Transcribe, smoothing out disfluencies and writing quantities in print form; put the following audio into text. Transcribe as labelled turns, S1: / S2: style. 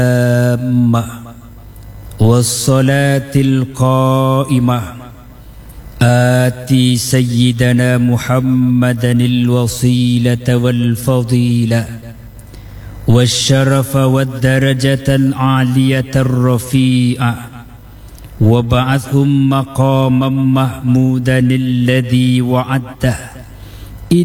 S1: والصلاة القائمة آتي سيدنا محمدا الوصيلة والفضيلة والشرف والدرجة العالية الرفيعة وبعثهم مقاما محمودا الذي وعدته